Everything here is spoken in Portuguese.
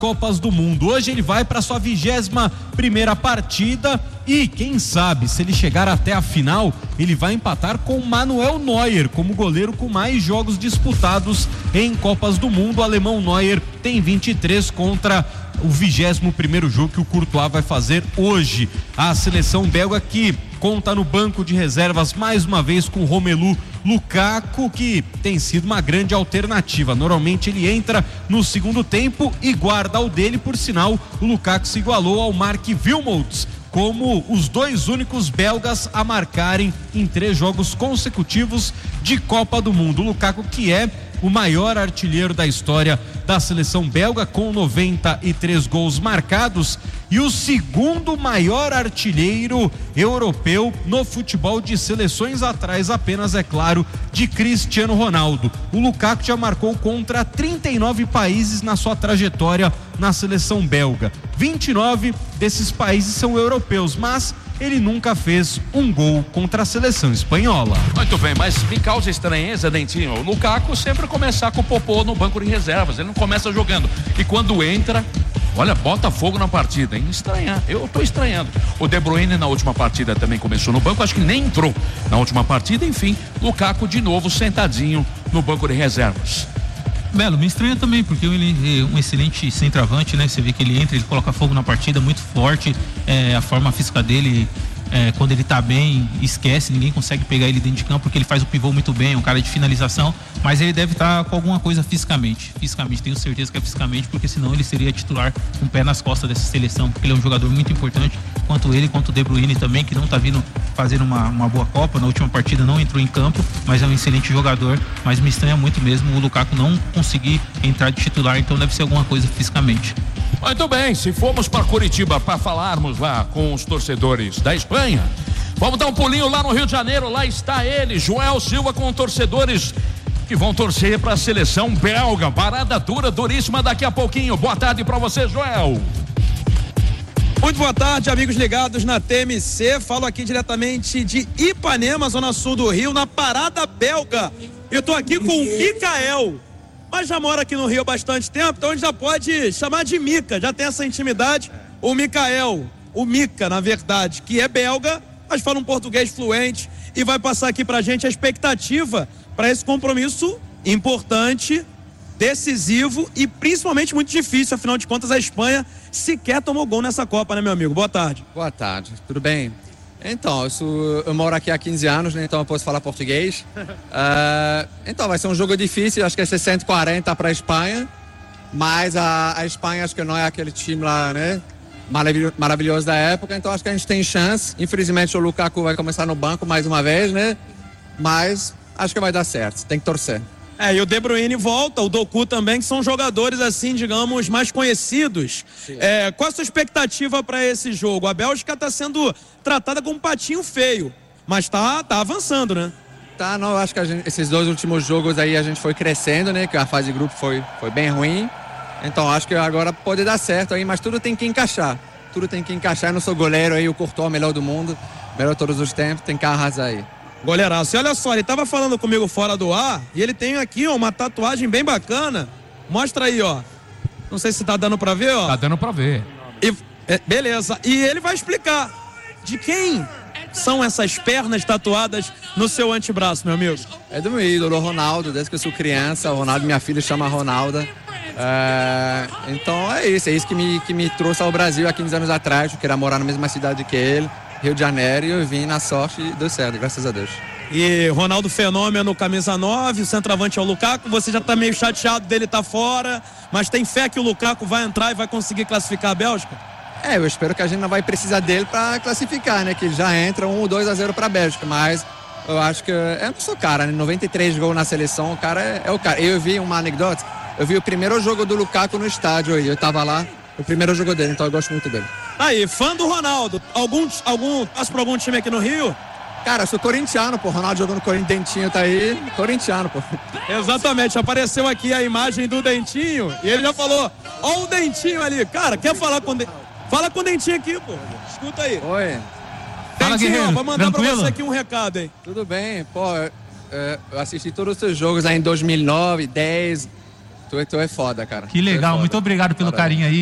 Copas do Mundo. Hoje ele vai para sua 21ª partida e quem sabe, se ele chegar até a final, ele vai empatar com Manuel Neuer como goleiro com mais jogos disputados em Copas do Mundo. O alemão Neuer tem 23 contra o 21º jogo que o Courtois vai fazer hoje. A seleção belga que conta no banco de reservas mais uma vez com Romelu Lukaku, que tem sido uma grande alternativa. Normalmente ele entra no segundo tempo e guarda o dele. Por sinal, o Lukaku se igualou ao Mark Wilmots como os dois únicos belgas a marcarem em 3 jogos consecutivos de Copa do Mundo. O Lukaku, que é o maior artilheiro da história da seleção belga, com 93 gols marcados, e o segundo maior artilheiro europeu no futebol de seleções, atrás apenas, é claro, de Cristiano Ronaldo. O Lukaku já marcou contra 39 países na sua trajetória na seleção belga. 29 desses países são europeus, mas ele nunca fez um gol contra a seleção espanhola. Muito bem, mas me causa estranheza, Dentinho, o Lukaku sempre começar com o popô no banco de reservas, ele não começa jogando, e quando entra, olha, bota fogo na partida, hein? Estranhar, eu tô estranhando. O De Bruyne na última partida também começou no banco, acho que nem entrou na última partida. Enfim, Lukaku de novo sentadinho no banco de reservas. Belo, me estranha também, porque ele é um excelente centroavante, né? Você vê que ele entra, ele coloca fogo na partida, muito forte, a forma física dele, quando ele tá bem, esquece, ninguém consegue pegar ele dentro de campo, porque ele faz o pivô muito bem, é um cara de finalização, mas ele deve estar com alguma coisa fisicamente, tenho certeza que é fisicamente, porque senão ele seria titular com o pé nas costas dessa seleção, porque ele é um jogador muito importante, quanto ele, quanto o De Bruyne também, que não tá vindo fazendo uma boa Copa, na última partida não entrou em campo, mas é um excelente jogador, mas me estranha muito mesmo o Lukaku não conseguir entrar de titular, então deve ser alguma coisa fisicamente. Muito bem, se formos para Curitiba para falarmos lá com os torcedores da Espanha, vamos dar um pulinho lá no Rio de Janeiro. Lá está ele, Joel Silva, com torcedores que vão torcer para a seleção belga. Parada dura, duríssima daqui a pouquinho. Boa tarde para você, Joel. Muito boa tarde, amigos ligados na TMC. Falo aqui diretamente de Ipanema, zona sul do Rio, na parada belga. Eu tô aqui com o Mikael, mas já mora aqui no Rio há bastante tempo, então a gente já pode chamar de Mika, já tem essa intimidade. O Mikael, o Mika, na verdade, que é belga, mas fala um português fluente e vai passar aqui pra gente a expectativa para esse compromisso importante, decisivo e principalmente muito difícil. Afinal de contas, a Espanha sequer tomou gol nessa Copa, né, meu amigo? Boa tarde. Boa tarde, tudo bem? Então, eu moro aqui há 15 anos, né? Então eu posso falar português. Então vai ser um jogo difícil, acho que é 60-40 para a Espanha, mas a Espanha acho que não é aquele time lá, né? Maravilhoso da época, então acho que a gente tem chance. Infelizmente o Lukaku vai começar no banco mais uma vez, né? Mas acho que vai dar certo, tem que torcer. E o De Bruyne volta, o Doku também, que são jogadores, assim, digamos, mais conhecidos. Qual a sua expectativa para esse jogo? A Bélgica está sendo tratada como um patinho feio, mas tá avançando, né? Tá, não, acho que esses 2 últimos jogos aí a gente foi crescendo, né? Que a fase de grupo foi bem ruim. Então acho que agora pode dar certo aí, mas tudo tem que encaixar. Eu não sou goleiro aí, o Courtois, o melhor do mundo, melhor todos os tempos, tem que arrasar aí. Goleiraço. E olha só, ele tava falando comigo fora do ar e ele tem aqui, ó, uma tatuagem bem bacana. Mostra aí, ó. Não sei se tá dando pra ver, ó. Tá dando pra ver. Beleza. E ele vai explicar de quem são essas pernas tatuadas no seu antebraço, meu amigo. É do meu ídolo, Ronaldo, desde que eu sou criança. O Ronaldo, minha filha, chama Ronalda. Então é isso que me trouxe ao Brasil há 15 anos atrás. Eu queria morar na mesma cidade que ele, Rio de Janeiro, e eu vim na sorte e deu certo, graças a Deus. E Ronaldo Fenômeno, camisa 9, o centroavante é o Lukaku. Você já tá meio chateado dele tá fora, mas tem fé que o Lukaku vai entrar e vai conseguir classificar a Bélgica? Eu espero que a gente não vai precisar dele para classificar, né? Que ele já entra 1 ou 2-0 para a Bélgica, mas eu acho que eu não sou cara, né? 93 gols na seleção, o cara é o cara. Eu vi uma anedota, eu vi o primeiro jogo do Lukaku no estádio aí, eu tava lá, o primeiro jogo dele, então eu gosto muito dele. Aí, fã do Ronaldo, passa por algum time aqui no Rio? Cara, eu sou corintiano, pô, Ronaldo jogou no Corinthians, Dentinho tá aí, corintiano, pô. Exatamente, apareceu aqui a imagem do Dentinho e ele já falou, ó o Dentinho ali, cara, quer falar com o Dentinho? Fala com o Dentinho aqui, pô, escuta aí. Oi. Dentinho, vou mandar pra você aqui um recado, hein. Tudo bem, pô, eu assisti todos os seus jogos aí em 2009, 10, Tu é foda, cara. Que legal, Tu é muito foda. obrigado pelo Parabéns. carinho aí.